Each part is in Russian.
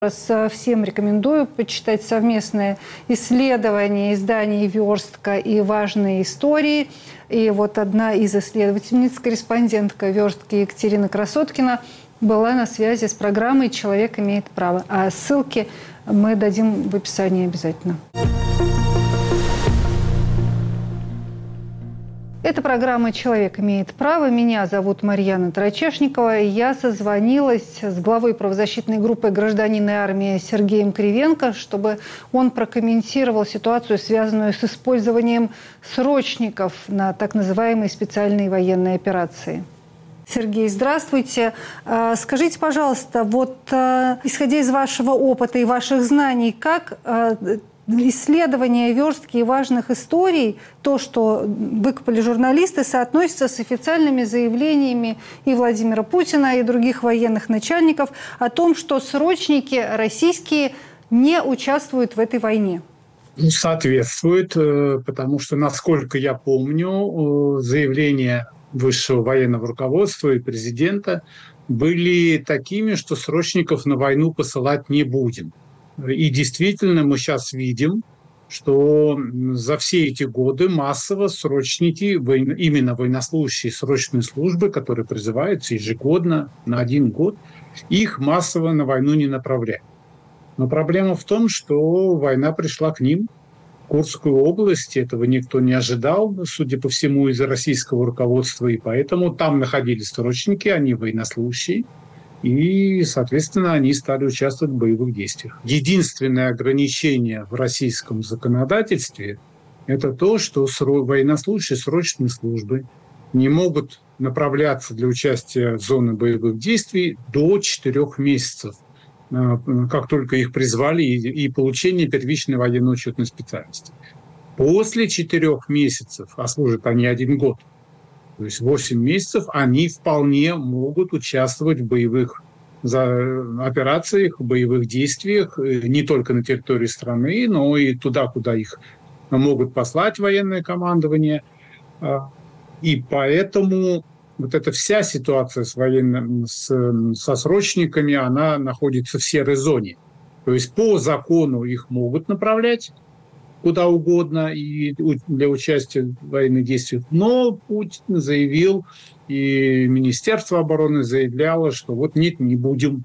Всем рекомендую почитать совместное исследование изданий «Верстка» и «Важные истории». И вот одна из исследовательниц, корреспондентка «Верстки» Екатерина Красоткина, была на связи с программой «Человек имеет право». А ссылки мы дадим в описании обязательно. Это программа «Человек имеет право». Меня зовут Марьяна Тарачешникова. Я созвонилась с главой правозащитной группы «Гражданин и армия» Сергеем Кривенко, чтобы он прокомментировал ситуацию, связанную с использованием срочников на так называемые специальные военные операции. Сергей, здравствуйте. Скажите, пожалуйста, вот исходя из вашего опыта и ваших знаний, как исследования верстки и важных историй, то, что выкопали журналисты, соотносится с официальными заявлениями и Владимира Путина, и других военных начальников о том, что срочники российские не участвуют в этой войне? Соответствует, потому что, насколько я помню, заявления высшего военного руководства и президента были такими, что срочников на войну посылать не будем. И действительно мы сейчас видим, что за все эти годы массово срочники, именно военнослужащие срочной службы, которые призываются ежегодно на 1 год, их массово на войну не направляют. Но проблема в том, что война пришла к ним, в Курскую область. Этого никто не ожидал, судя по всему, из российского руководства. И поэтому там находились срочники, они военнослужащие. И, соответственно, они стали участвовать в боевых действиях. Единственное ограничение в российском законодательстве – это то, что военнослужащие срочной службы не могут направляться для участия в зоне боевых действий до 4 месяцев, как только их призвали, и получения первичной военно-учетной специальности. После 4 месяцев, а служат они 1 год, то есть 8 месяцев, они вполне могут участвовать в боевых операциях, в боевых действиях не только на территории страны, но и туда, куда их могут послать военное командование. И поэтому вот эта вся ситуация со срочниками, она находится в серой зоне. То есть по закону их могут направлять куда угодно и для участия в военных действиях. Но Путин заявил, и Министерство обороны заявляло, что вот нет, не будем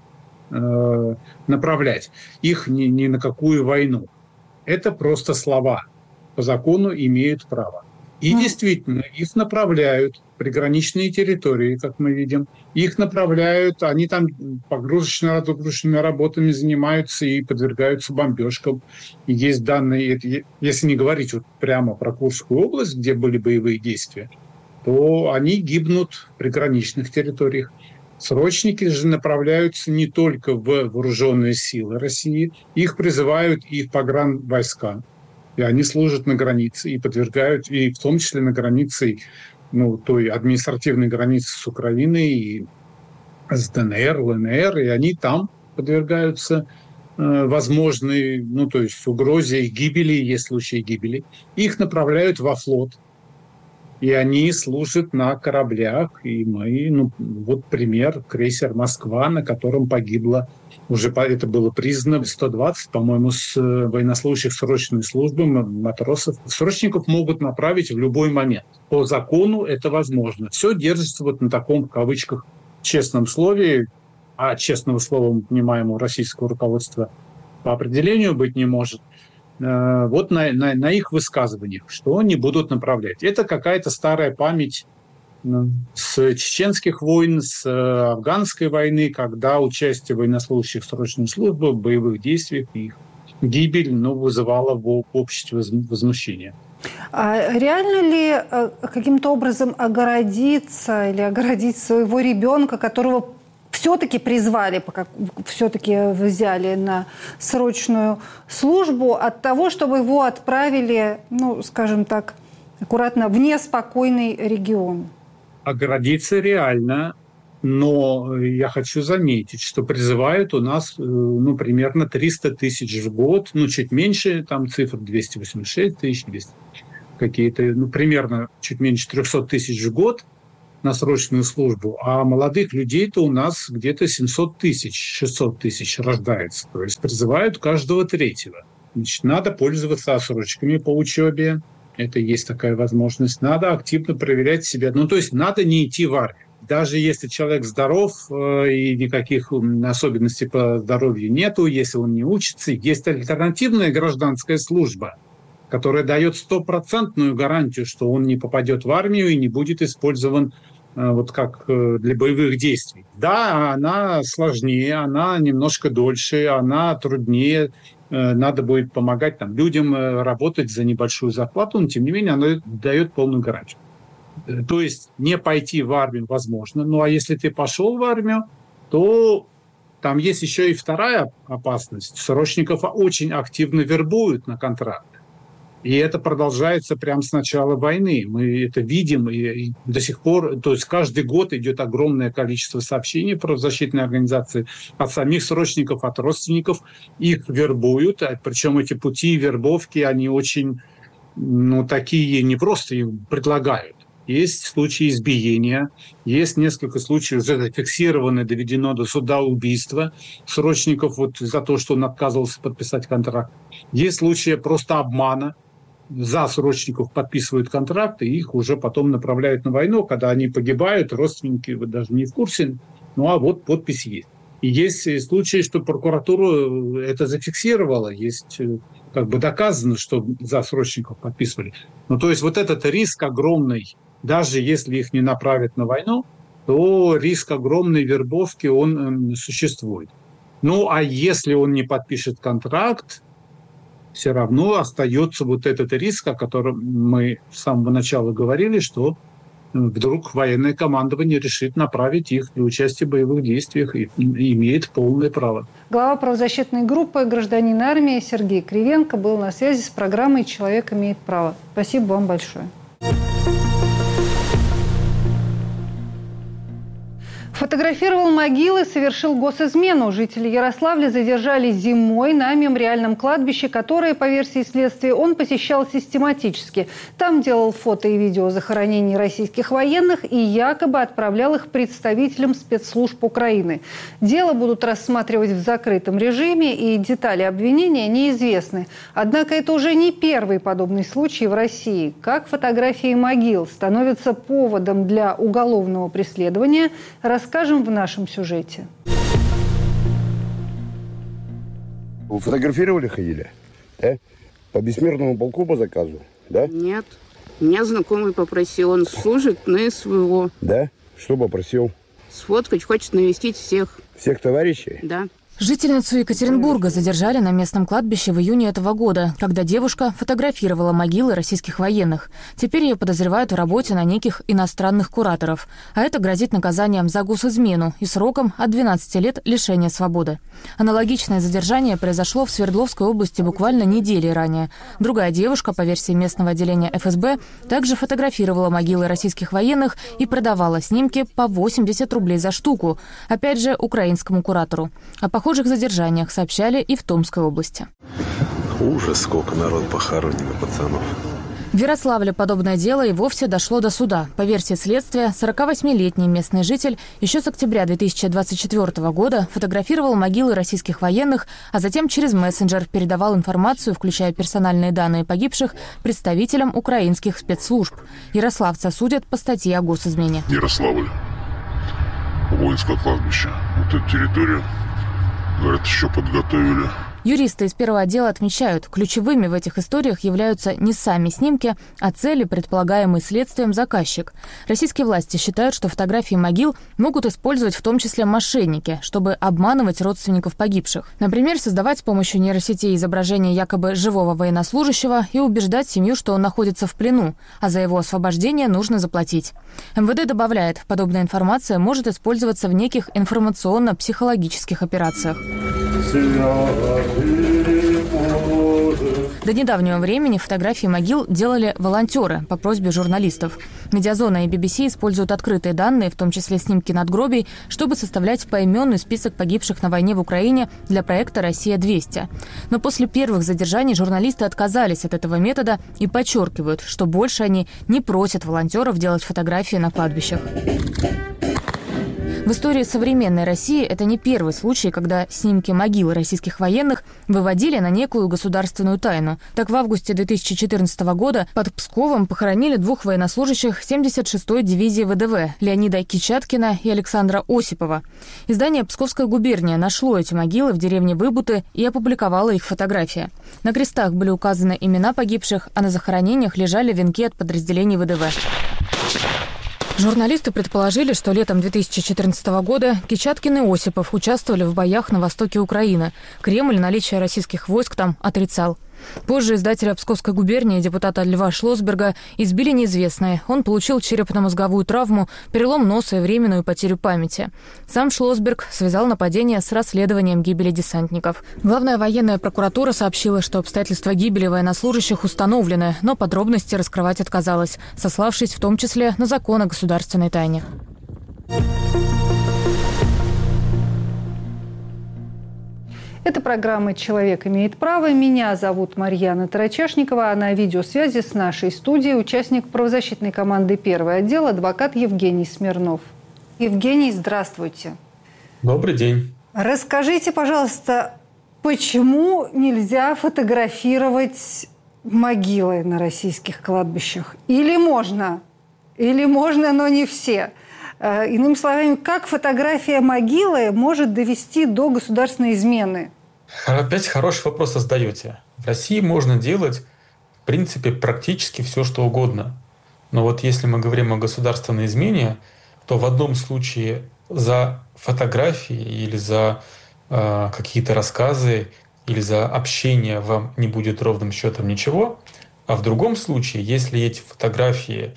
направлять их ни на какую войну. Это просто слова. По закону имеют право. И действительно, их направляют в приграничные территории, как мы видим. Их направляют, они там погрузочно-разгрузочными работами занимаются и подвергаются бомбежкам. И есть данные, если не говорить вот прямо про Курскую область, где были боевые действия, то они гибнут в приграничных территориях. Срочники же направляются не только в вооруженные силы России, их призывают и в погранвойска. И они служат на границе и подвергают, и в том числе на границе, той административной границы с Украиной, и с ДНР, ЛНР, и они там подвергаются возможной, то есть угрозе гибели, есть случаи гибели. Их направляют во флот, и они служат на кораблях. И мы, вот пример, крейсер «Москва», на котором погибло, уже это было признано, 120, по-моему, с военнослужащих срочной службы, матросов. Срочников могут направить в любой момент. По закону это возможно. Все держится вот на таком, в кавычках, честном слове, а честного слова, мы понимаем, у российского руководства по определению быть не может. Вот на их высказываниях, что они будут направлять. Это какая-то старая память с чеченских войн, с афганской войны, когда участие военнослужащих срочной службы в боевых действиях и их гибель вызывала в обществе возмущение. А реально ли каким-то образом огородиться или огородить своего ребенка, которого все-таки призвали, все-таки взяли на срочную службу, от того, чтобы его отправили, скажем так, аккуратно, в неспокойный регион? Оградиться реально, но я хочу заметить, что призывают у нас примерно 300 тысяч в год, чуть меньше, там цифра 286 тысяч, 200, какие-то, примерно чуть меньше 300 тысяч в год на срочную службу, а молодых людей-то у нас где-то 700 тысяч, 600 тысяч рождается. То есть призывают каждого третьего. Значит, надо пользоваться отсрочками по учебе. Это есть такая возможность. Надо активно проверять себя. То есть надо не идти в армию. Даже если человек здоров и никаких особенностей по здоровью нету, если он не учится, есть альтернативная гражданская служба, которая дает стопроцентную гарантию, что он не попадет в армию и не будет использован как для боевых действий. Да, она сложнее, она немножко дольше, она труднее. Надо будет помогать людям работать за небольшую зарплату, но тем не менее она дает полную гарантию. То есть не пойти в армию возможно. Ну а если ты пошел в армию, то там есть еще и вторая опасность. Срочников очень активно вербуют на контракт. И это продолжается прямо с начала войны. Мы это видим и до сих пор. То есть каждый год идет огромное количество сообщений про правозащитные организации от самих срочников, от родственников. Их вербуют. Причем эти пути вербовки, они очень такие не просто им предлагают. Есть случаи избиения, есть несколько случаев, уже зафиксировано, доведено до суда убийства срочников за то, что он отказывался подписать контракт. Есть случаи просто обмана. За срочников подписывают контракты, и их уже потом направляют на войну. Когда они погибают, родственники даже не в курсе, подпись есть. И есть случаи, что прокуратура это зафиксировала, есть доказано, что за срочников подписывали. То есть этот риск огромный. Даже если их не направят на войну, то риск огромной вербовки, он существует. А если он не подпишет контракт, все равно остается этот риск, о котором мы с самого начала говорили, что вдруг военное командование решит направить их для участия в боевых действиях и имеет полное право. Глава правозащитной группы «Гражданин армии» Сергей Кривенко был на связи с программой «Человек имеет право». Спасибо вам большое. Фотографировал могилы, совершил госизмену. Жители Ярославля задержали зимой на мемориальном кладбище, которое, по версии следствия, он посещал систематически. Там делал фото и видео захоронений российских военных и якобы отправлял их представителям спецслужб Украины. Дело будут рассматривать в закрытом режиме, и детали обвинения неизвестны. Однако это уже не первый подобный случай в России. Как фотографии могил становятся поводом для уголовного преследования, расскажем в нашем сюжете. Вы фотографировали, ходили? Да? По бессмертному полку по заказу, да? Нет. Меня знакомый попросил. Он служит на СВО. Да? Что попросил? Сфоткать, хочет навестить всех. Всех товарищей? Да. Жительницу Екатеринбурга задержали на местном кладбище в июне этого года, когда девушка фотографировала могилы российских военных. Теперь ее подозревают в работе на неких иностранных кураторов. А это грозит наказанием за госизмену и сроком от 12 лет лишения свободы. Аналогичное задержание произошло в Свердловской области буквально недели ранее. Другая девушка, по версии местного отделения ФСБ, также фотографировала могилы российских военных и продавала снимки по 80 рублей за штуку. Опять же, украинскому куратору. О похожих задержаниях сообщали и в Томской области. Ужас, сколько народ похоронено, пацанов. В Ярославле подобное дело и вовсе дошло до суда. По версии следствия, 48-летний местный житель еще с октября 2024 года фотографировал могилы российских военных, а затем через мессенджер передавал информацию, включая персональные данные погибших, представителям украинских спецслужб. Ярославца судят по статье о госизмене. Ярославль. Воинское кладбище. Вот эту территорию, говорят, еще подготовили. Юристы из первого отдела отмечают, ключевыми в этих историях являются не сами снимки, а цели, предполагаемые следствием, заказчик. Российские власти считают, что фотографии могил могут использовать в том числе мошенники, чтобы обманывать родственников погибших. Например, создавать с помощью нейросетей изображение якобы живого военнослужащего и убеждать семью, что он находится в плену, а за его освобождение нужно заплатить. МВД добавляет, подобная информация может использоваться в неких информационно-психологических операциях. До недавнего времени фотографии могил делали волонтеры по просьбе журналистов. Медиазона и BBC используют открытые данные, в том числе снимки надгробий, чтобы составлять поименный список погибших на войне в Украине для проекта «Россия-200». Но после первых задержаний журналисты отказались от этого метода и подчеркивают, что больше они не просят волонтеров делать фотографии на кладбищах. В истории современной России это не первый случай, когда снимки могил российских военных выводили на некую государственную тайну. Так, в августе 2014 года под Псковом похоронили двух военнослужащих 76-й дивизии ВДВ – Леонида Кичаткина и Александра Осипова. Издание «Псковская губерния» нашло эти могилы в деревне Выбуты и опубликовало их фотографии. На крестах были указаны имена погибших, а на захоронениях лежали венки от подразделений ВДВ. Журналисты предположили, что летом 2014 года Кичаткин и Осипов участвовали в боях на востоке Украины. Кремль наличие российских войск там отрицал. Позже издателя Псковской губернии, депутата Льва Шлосберга, избили неизвестные. Он получил черепно-мозговую травму, перелом носа и временную потерю памяти. Сам Шлосберг связал нападение с расследованием гибели десантников. Главная военная прокуратура сообщила, что обстоятельства гибели военнослужащих установлены, но подробности раскрывать отказалась, сославшись в том числе на закон о государственной тайне. Это программа «Человек имеет право». Меня зовут Марьяна Тарачешникова, а на видеосвязи с нашей студией участник правозащитной команды «Первый отдел» адвокат Евгений Смирнов. Евгений, здравствуйте. Добрый день. Расскажите, пожалуйста, почему нельзя фотографировать могилы на российских кладбищах? Или можно, но не все. Иными словами, как фотография могилы может довести до государственной измены? Опять хороший вопрос задаете. В России можно делать, в принципе, практически все, что угодно. Но вот если мы говорим о государственной измене, то в одном случае за фотографии или за какие-то рассказы или за общение вам не будет ровным счетом ничего. А в другом случае, если эти фотографии,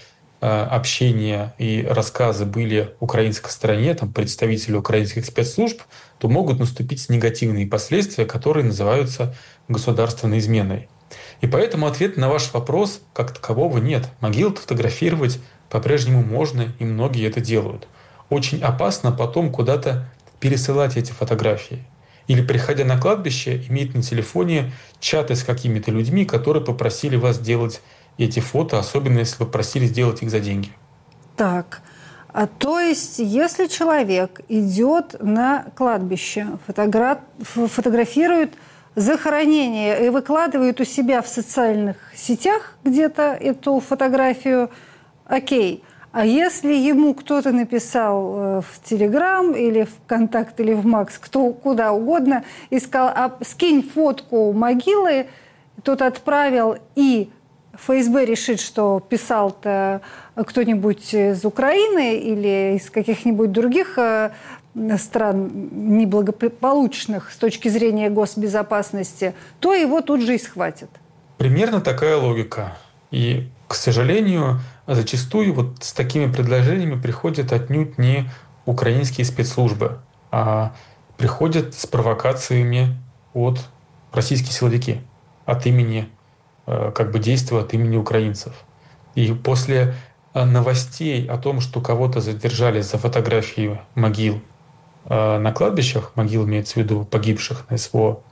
общения и рассказы были украинской стороне, там, представители украинских спецслужб, то могут наступить негативные последствия, которые называются государственной изменой. И поэтому ответа на ваш вопрос как такового нет. Могилы фотографировать по-прежнему можно, и многие это делают. Очень опасно потом куда-то пересылать эти фотографии. Или, приходя на кладбище, иметь на телефоне чаты с какими-то людьми, которые попросили вас делать эти фото, особенно если вы просили сделать их за деньги. Так, то есть, если человек идет на кладбище, фотографирует захоронение и выкладывает у себя в социальных сетях где-то эту фотографию, окей. А если ему кто-то написал в Телеграм или в Контакт или в Макс, кто куда угодно, и сказал, скинь фотку могилы, тот отправил, и ФСБ решит, что писал-то кто-нибудь из Украины или из каких-нибудь других стран неблагополучных с точки зрения госбезопасности, то его тут же и схватят. Примерно такая логика. И, к сожалению, зачастую вот с такими предложениями приходят отнюдь не украинские спецслужбы, а приходят с провокациями от российские силовики от имени, как бы действуя от имени украинцев. И после новостей о том, что кого-то задержали за фотографии могил на кладбищах, могил имеется в виду погибших на СВО,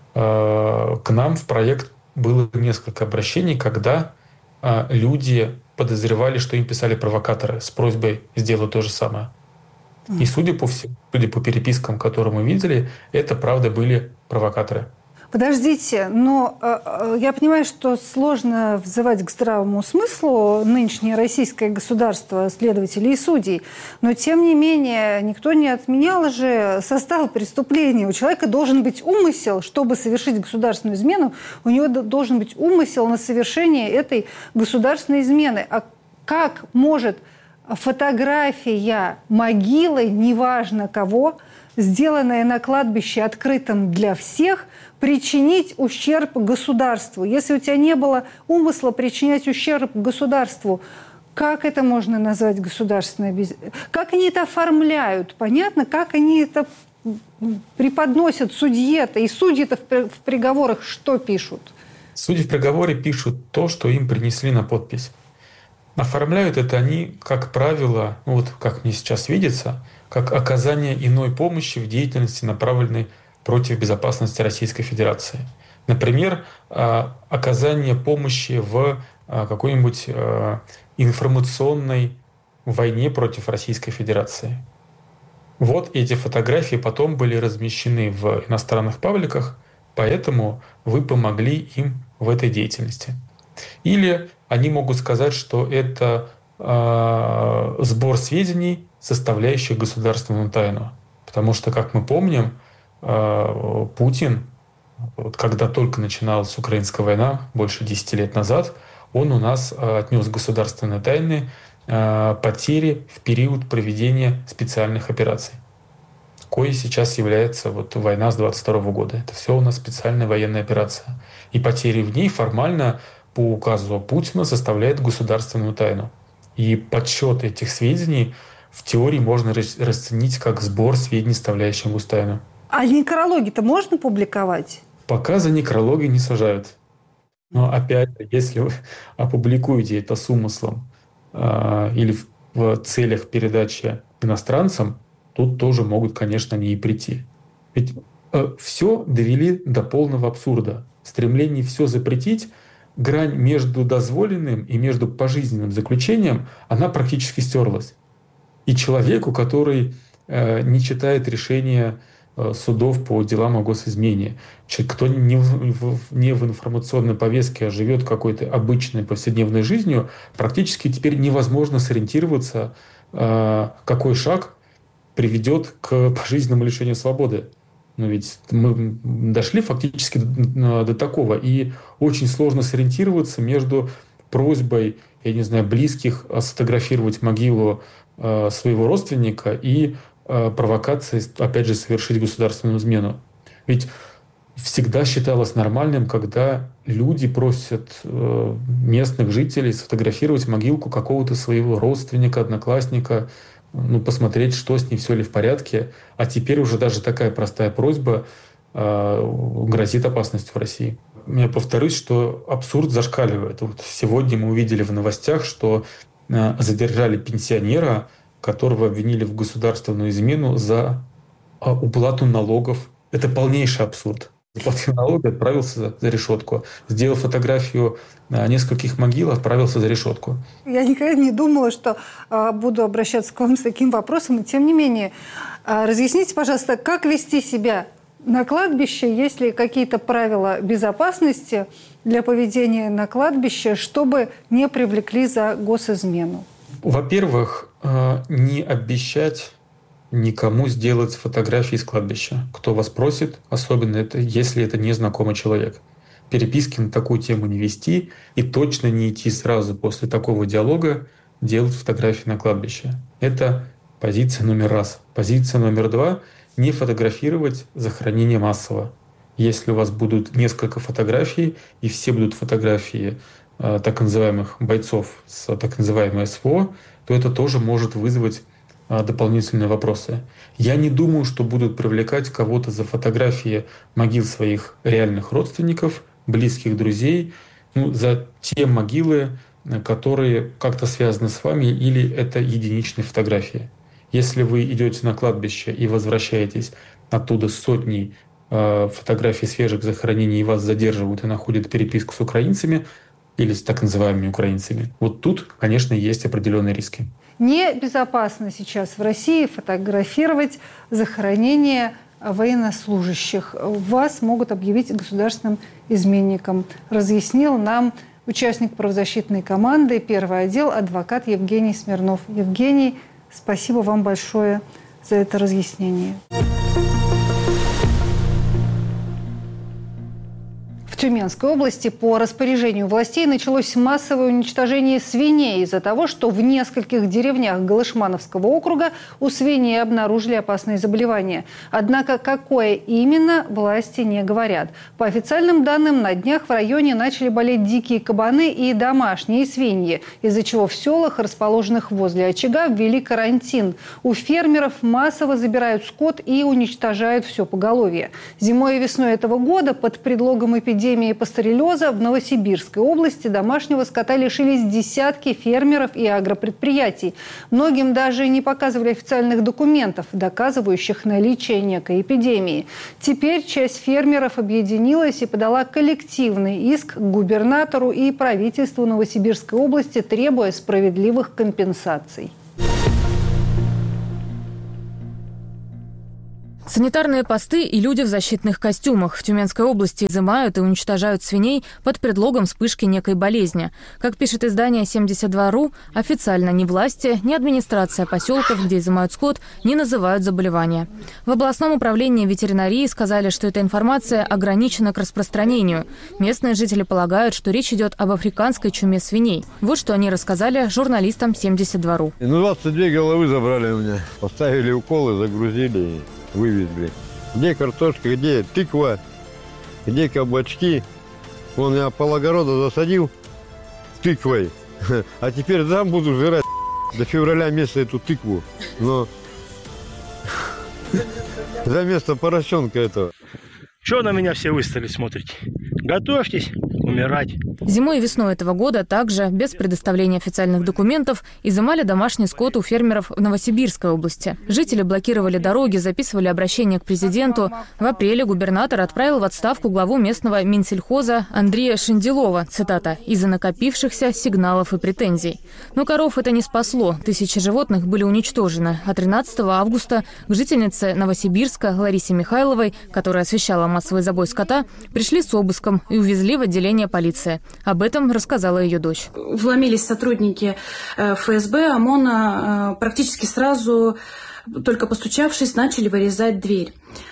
к нам в проект было несколько обращений, когда люди подозревали, что им писали провокаторы с просьбой сделать то же самое. И судя по всему, судя по перепискам, которые мы видели, это правда были провокаторы. Подождите, но я понимаю, что сложно взывать к здравому смыслу нынешнее российское государство, следователей и судей, но тем не менее никто не отменял же состав преступления. У человека должен быть умысел, чтобы совершить государственную измену, у него должен быть умысел на совершение этой государственной измены. А как может фотография могилы, неважно кого, сделанная на кладбище открытым для всех, причинить ущерб государству? Если у тебя не было умысла причинять ущерб государству, как это можно назвать государственной безопасностью? Как они это оформляют? Понятно, как они это преподносят судье-то? И судьи-то в приговорах что пишут? Судьи в приговоре пишут то, что им принесли на подпись. Оформляют это они, как правило, как мне сейчас видится, как оказание иной помощи в деятельности, направленной против безопасности Российской Федерации. Например, оказание помощи в какой-нибудь информационной войне против Российской Федерации. Вот эти фотографии потом были размещены в иностранных пабликах, поэтому вы помогли им в этой деятельности. Или они могут сказать, что это сбор сведений, составляющих государственную тайну. Потому что, как мы помним, Путин, когда только начиналась украинская война, больше 10 лет назад, он у нас отнес государственные тайны потери в период проведения специальных операций, коей сейчас является война с 22 года. Это все у нас специальная военная операция. И потери в ней формально по указу Путина составляет государственную тайну. И подсчет этих сведений в теории можно расценить как сбор сведений, составляющих гостайну. А некрологи-то можно публиковать? Пока за некрологи не сажают. Но опять, если вы опубликуете это с умыслом или в целях передачи иностранцам, тут тоже могут, конечно, они и прийти. Ведь все довели до полного абсурда. Стремление все запретить, грань между дозволенным и между пожизненным заключением, она практически стерлась. И человеку, который не читает решения судов по делам о госизмене, кто не в информационной повестке, а живет какой-то обычной повседневной жизнью, практически теперь невозможно сориентироваться, какой шаг приведет к пожизненному лишению свободы. Но ведь мы дошли фактически до такого. И очень сложно сориентироваться между просьбой, близких сфотографировать могилу своего родственника и провокацией, опять же, совершить государственную измену. Ведь всегда считалось нормальным, когда люди просят местных жителей сфотографировать могилку какого-то своего родственника, одноклассника, посмотреть, что с ней, все ли в порядке. А теперь уже даже такая простая просьба грозит опасностью в России. Я повторюсь, что абсурд зашкаливает. Сегодня мы увидели в новостях, что задержали пенсионера, которого обвинили в государственную измену за уплату налогов. Это полнейший абсурд. Заплатил налоги, отправился за решетку. Сделал фотографию нескольких могил, отправился за решетку. Я никогда не думала, что буду обращаться к вам с таким вопросом. И тем не менее, разъясните, пожалуйста, как вести себя на кладбище, есть ли какие-то правила безопасности для поведения на кладбище, чтобы не привлекли за госизмену? Во-первых, не обещать никому сделать фотографии с кладбища. Кто вас просит, особенно если это незнакомый человек. Переписки на такую тему не вести и точно не идти сразу после такого диалога делать фотографии на кладбище. Это позиция номер раз. Позиция номер два — не фотографировать захоронение массово. Если у вас будут несколько фотографий, и все будут фотографии так называемых бойцов с так называемой СВО, то это тоже может вызвать дополнительные вопросы. Я не думаю, что будут привлекать кого-то за фотографии могил своих реальных родственников, близких друзей, за те могилы, которые как-то связаны с вами, или это единичные фотографии. Если вы идете на кладбище и возвращаетесь оттуда с сотней фотографий свежих захоронений, и вас задерживают и находят переписку с украинцами или с так называемыми украинцами, вот тут, конечно, есть определенные риски. Небезопасно сейчас в России фотографировать захоронение военнослужащих. Вас могут объявить государственным изменником, разъяснил нам участник правозащитной команды, первый отдел, адвокат Евгений Смирнов. Евгений, спасибо вам большое за это разъяснение. В Тюменской области по распоряжению властей началось массовое уничтожение свиней из-за того, что в нескольких деревнях Галышмановского округа у свиней обнаружили опасные заболевания. Однако какое именно, власти не говорят. По официальным данным, на днях в районе начали болеть дикие кабаны и домашние свиньи, из-за чего в селах, расположенных возле очага, ввели карантин. У фермеров массово забирают скот и уничтожают все поголовье. Зимой и весной этого года под предлогом эпидемии эпидемии пастереллеза в Новосибирской области домашнего скота лишились десятки фермеров и агропредприятий. Многим даже не показывали официальных документов, доказывающих наличие некой эпидемии. Теперь часть фермеров объединилась и подала коллективный иск к губернатору и правительству Новосибирской области, требуя справедливых компенсаций. Санитарные посты и люди в защитных костюмах в Тюменской области изымают и уничтожают свиней под предлогом вспышки некой болезни. Как пишет издание 72.ru, официально ни власти, ни администрация поселков, где изымают скот, не называют заболевания. В областном управлении ветеринарии сказали, что эта информация ограничена к распространению. Местные жители полагают, что речь идет об африканской чуме свиней. Вот что они рассказали журналистам 72.ru. 22 головы забрали у меня. Поставили уколы, загрузили. Вывезли. Где картошка, где тыква, где кабачки. Вон я пологорода засадил тыквой, а теперь там буду жрать до февраля месяца эту тыкву. Но за место поросенка этого. Чего на меня все выстали смотрите? Готовьтесь умирать. Зимой и весной этого года также, без предоставления официальных документов, изымали домашний скот у фермеров в Новосибирской области. Жители блокировали дороги, записывали обращение к президенту. В апреле губернатор отправил в отставку главу местного Минсельхоза Андрея Шенделова, цитата, «из-за накопившихся сигналов и претензий». Но коров это не спасло. Тысячи животных были уничтожены. А 13 августа к жительнице Новосибирска Ларисе Михайловой, которая освещала массовый забой скота, пришли с обыском и увезли в отделение полиции. Об этом рассказала ее дочь. Вломились сотрудники ФСБ, ОМОНа, практически сразу, только постучавшись, начали вырезать дверь.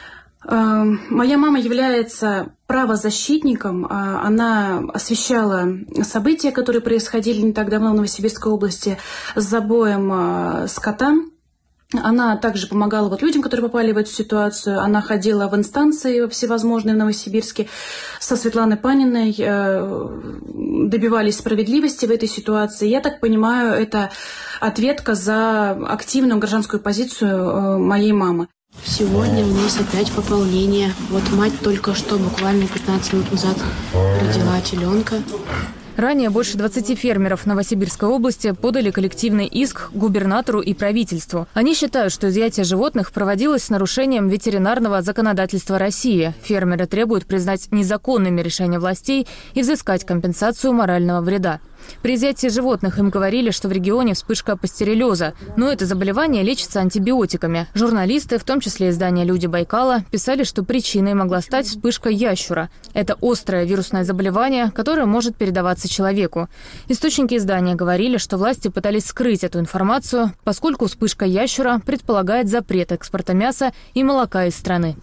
Моя мама является правозащитником. Она освещала события, которые происходили не так давно в Новосибирской области с забоем скота. Она также помогала людям, которые попали в эту ситуацию. Она ходила в инстанции всевозможные в Новосибирске со Светланой Паниной, добивались справедливости в этой ситуации. Я так понимаю, это ответка за активную гражданскую позицию моей мамы. Сегодня у нас опять пополнение. Вот мать только что, буквально 15 минут назад, родила теленка. Ранее больше 20 фермеров Новосибирской области подали коллективный иск к губернатору и правительству. Они считают, что изъятие животных проводилось с нарушением ветеринарного законодательства России. Фермеры требуют признать незаконными решения властей и взыскать компенсацию морального вреда. При изъятии животных им говорили, что в регионе вспышка пастереллеза, но это заболевание лечится антибиотиками. Журналисты, в том числе издания «Люди Байкала», писали, что причиной могла стать вспышка ящура. Это острое вирусное заболевание, которое может передаваться человеку. Источники издания говорили, что власти пытались скрыть эту информацию, поскольку вспышка ящура предполагает запрет экспорта мяса и молока из страны.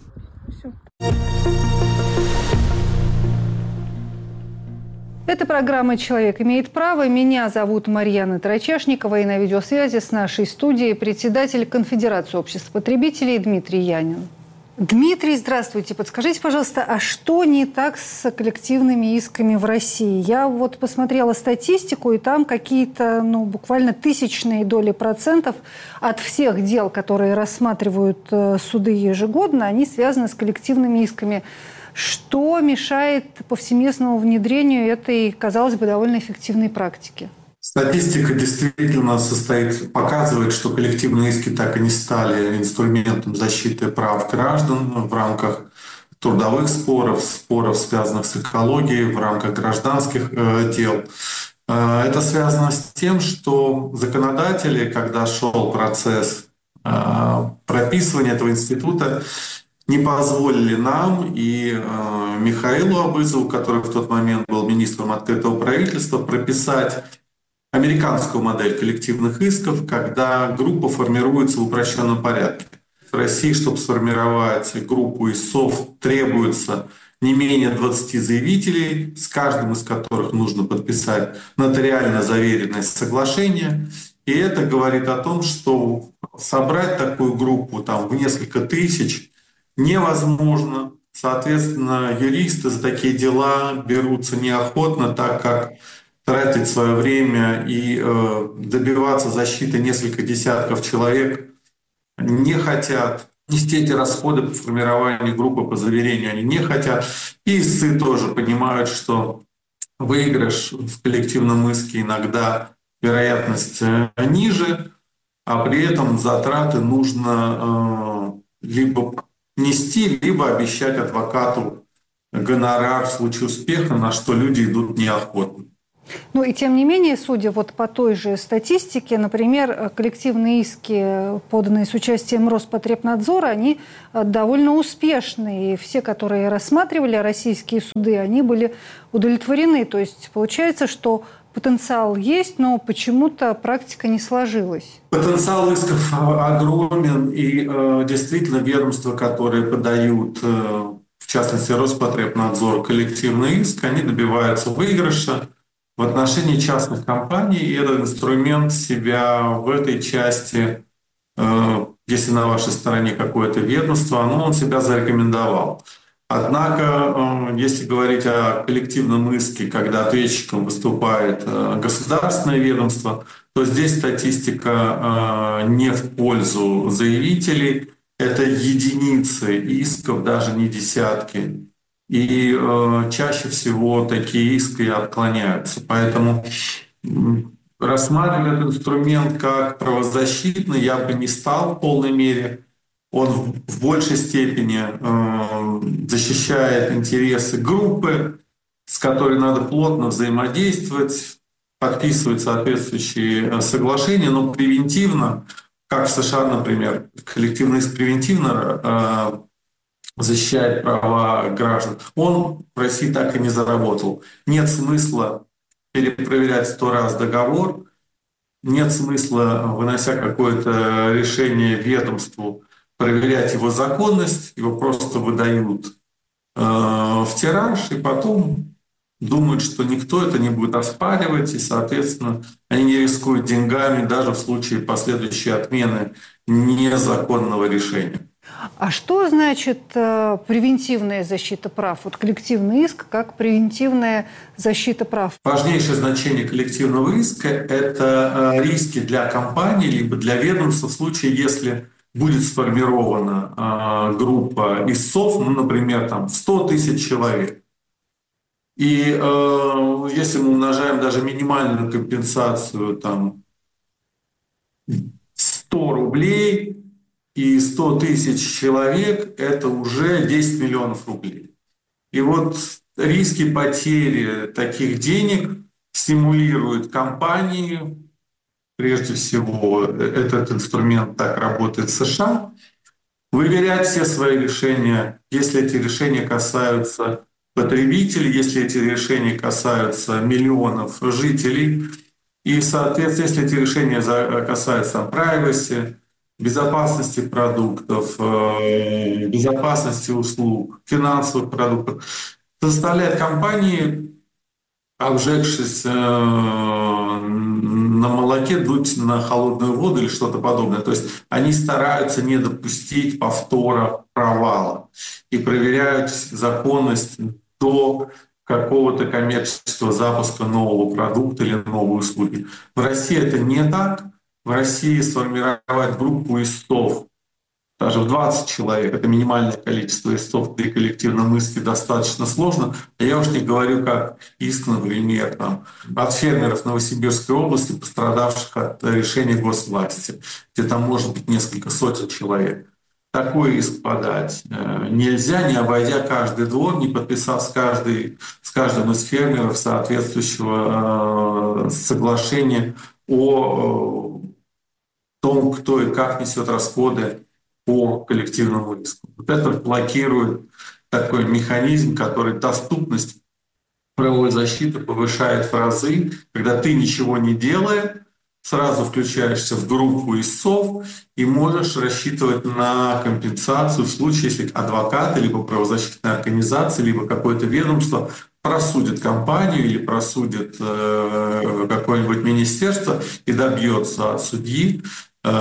Это программа «Человек имеет право». Меня зовут Марьяна Трачешникова. И на видеосвязи с нашей студией председатель Конфедерации обществ потребителей Дмитрий Янин. Дмитрий, здравствуйте. Подскажите, пожалуйста, а что не так с коллективными исками в России? Я посмотрела статистику, и там какие-то, буквально тысячные доли процентов от всех дел, которые рассматривают суды ежегодно, они связаны с коллективными исками. Что мешает повсеместному внедрению этой, казалось бы, довольно эффективной практики? Статистика действительно показывает, что коллективные иски так и не стали инструментом защиты прав граждан в рамках трудовых споров, связанных с экологией, в рамках гражданских дел. Это связано с тем, что законодатели, когда шел процесс прописывания этого института, не позволили нам и Михаилу Абызову, который в тот момент был министром открытого правительства, прописать американскую модель коллективных исков, когда группа формируется в упрощенном порядке. В России, чтобы сформировать группу истцов, требуется не менее 20 заявителей, с каждым из которых нужно подписать нотариально заверенное соглашение. И это говорит о том, что собрать такую группу в несколько тысяч невозможно. Соответственно, юристы за такие дела берутся неохотно, так как тратить свое время и добиваться защиты несколько десятков человек не хотят. нести эти расходы по формированию группы по заверению они не хотят. И истцы тоже понимают, что выигрыш в коллективном иске иногда вероятность ниже, а при этом затраты нужно либо нести, либо обещать адвокату гонорар в случае успеха, на что люди идут неохотно. Ну и тем не менее, судя вот по той же статистике, например, коллективные иски, поданные с участием Роспотребнадзора, они довольно успешны. И все, которые рассматривали российские суды, они были удовлетворены. То есть получается, что потенциал есть, но почему-то практика не сложилась. Потенциал исков огромен, и действительно ведомства, которые подают, в частности Роспотребнадзор, коллективный иск, они добиваются выигрыша. В отношении частных компаний этот инструмент себя в этой части, если на вашей стороне какое-то ведомство, он себя зарекомендовал. Однако, если говорить о коллективном иске, когда ответчиком выступает государственное ведомство, то здесь статистика не в пользу заявителей. Это единицы исков, даже не десятки. И чаще всего такие иски отклоняются. Поэтому рассматривать этот инструмент как правозащитный я бы не стал в полной мере. Он в большей степени защищает интересы группы, с которой надо плотно взаимодействовать, подписывать соответствующие соглашения, но превентивно, как в США, например, коллективный иск превентивно защищает права граждан. Он в России так и не заработал. Нет смысла перепроверять 100 раз договор, нет смысла, вынося какое-то решение ведомству, проверять его законность, его просто выдают в тираж, и потом думают, что никто это не будет оспаривать, и, соответственно, они не рискуют деньгами даже в случае последующей отмены незаконного решения. А что значит превентивная защита прав? Вот коллективный иск как превентивная защита прав. Важнейшее значение коллективного иска – это риски для компании либо для ведомства в случае, если будет сформирована группа истцов, например, там, в 100 тысяч человек. И если мы умножаем даже минимальную компенсацию там, 100 рублей, и 100 тысяч человек – это уже 10 миллионов рублей. И вот риски потери таких денег стимулируют компании, прежде всего этот инструмент так работает в США, выверять все свои решения, если эти решения касаются потребителей, если эти решения касаются миллионов жителей, и, соответственно, если эти решения касаются privacy, безопасности продуктов, безопасности услуг, финансовых продуктов, заставляет компании, обжегшись на молоке, дуть на холодную воду или что-то подобное. То есть они стараются не допустить повтора провала и проверяют законность до какого-то коммерческого запуска нового продукта или новой услуги. В России это не так. В России сформировать группу истцов, даже в 20 человек, это минимальное количество истцов при коллективном иске, достаточно сложно. А я уж не говорю, как иск, например, там, от фермеров Новосибирской области, пострадавших от решения госвласти, где там может быть несколько сотен человек. Такой иск подать нельзя, не обойдя каждый двор, не подписав с каждым из фермеров соответствующего соглашения о том, кто и как несет расходы по коллективному иску. Вот это блокирует такой механизм, который доступность правовой защиты повышает в разы, когда ты ничего не делаешь, сразу включаешься в группу истцов и можешь рассчитывать на компенсацию в случае, если адвокаты, либо правозащитная организация, либо какое-то ведомство просудит компанию или просудит какое-нибудь министерство и добьется от судьи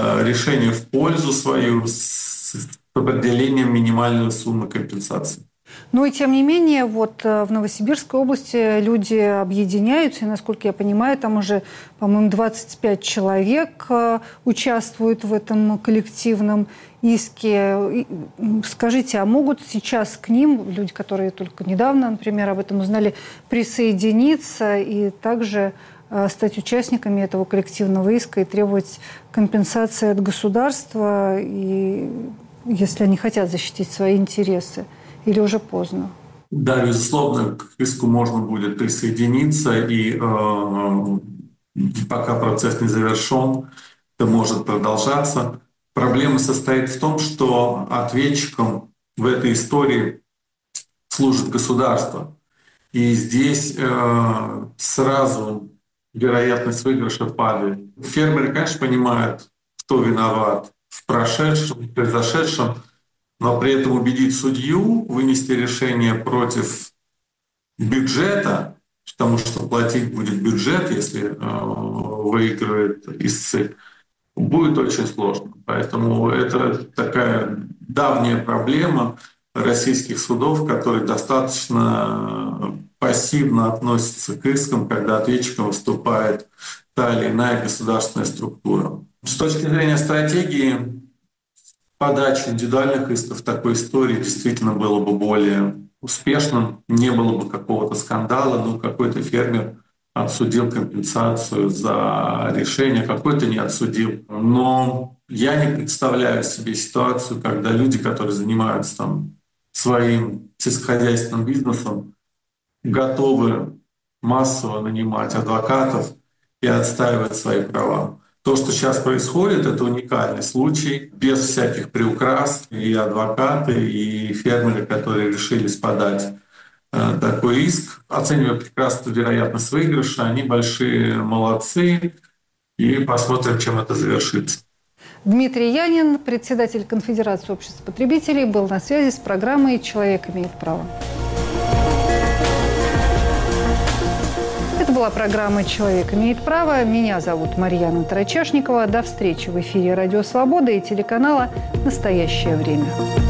решение в пользу свою с определением минимальной суммы компенсации. Но и тем не менее, вот в Новосибирской области люди объединяются, и, насколько я понимаю, там уже, по-моему, 25 человек участвуют в этом коллективном иске. Скажите, а могут сейчас к ним, люди, которые только недавно, например, об этом узнали, присоединиться и также стать участниками этого коллективного иска и требовать компенсации от государства, и, если они хотят защитить свои интересы? Или уже поздно? Да, безусловно, к иску можно будет присоединиться, и пока процесс не завершен, это может продолжаться. Проблема состоит в том, что ответчиком в этой истории служит государство. И здесь сразу вероятность выигрыша падает. Фермеры, конечно, понимают, кто виноват в прошедшем, в произошедшем, но при этом убедить судью вынести решение против бюджета, потому что платить будет бюджет, если выигрывает истцы, будет очень сложно. Поэтому это такая давняя проблема российских судов, которые достаточно пассивно относятся к искам, когда ответчиком выступает та или иная государственная структура. С точки зрения стратегии, подача индивидуальных исков в такой истории действительно было бы более успешным, не было бы какого-то скандала, ну какой-то фермер отсудил компенсацию за решение, какой-то не отсудил. Но я не представляю себе ситуацию, когда люди, которые занимаются там своим сельскохозяйственным бизнесом, готовы массово нанимать адвокатов и отстаивать свои права. То, что сейчас происходит, это уникальный случай, без всяких приукрас. И адвокаты, и фермеры, которые решились подать такой иск, оценивая прекрасно вероятность выигрыша, они большие молодцы, и посмотрим, чем это завершится. Дмитрий Янин, председатель Конфедерации обществ потребителей, был на связи с программой «Человек имеет право». Это была программа «Человек имеет право». Меня зовут Марьяна Тарачешникова. До встречи в эфире «Радио Свобода» и телеканала «Настоящее время».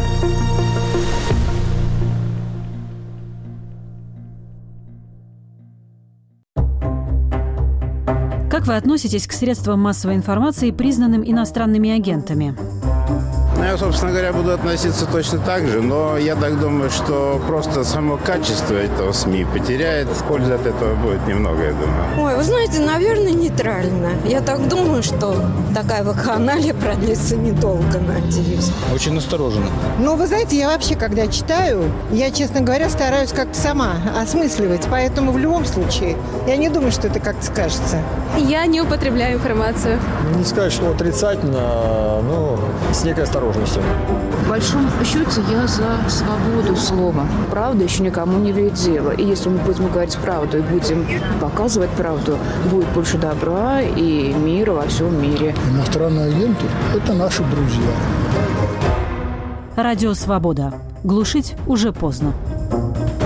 Как вы относитесь к средствам массовой информации, признанным иностранными агентами? Я, собственно говоря, буду относиться точно так же, но я так думаю, что просто само качество этого СМИ потеряет. Пользы от этого будет немного, я думаю. Ой, вы знаете, наверное, нейтрально. Я так думаю, что такая вакханалия продлится недолго, надеюсь. Очень настороженно. Ну, вы знаете, я вообще, когда читаю, я, честно говоря, стараюсь как-то сама осмысливать. Поэтому в любом случае, я не думаю, что это как-то скажется. Я не употребляю информацию. Не сказать, что отрицательно, но с некой осторожностью. В большом счете я за свободу слова. Правда еще никому не вредит дело. И если мы будем говорить правду и будем показывать правду, будет больше добра и мира во всем мире. Иностранные агенты – это наши друзья. Радио «Свобода». Глушить уже поздно.